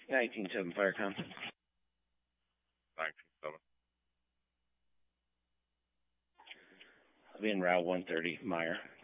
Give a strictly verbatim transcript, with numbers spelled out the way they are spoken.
nineteen seven Firecom. nineteen seven. I'll be in Route one thirty, Meyer.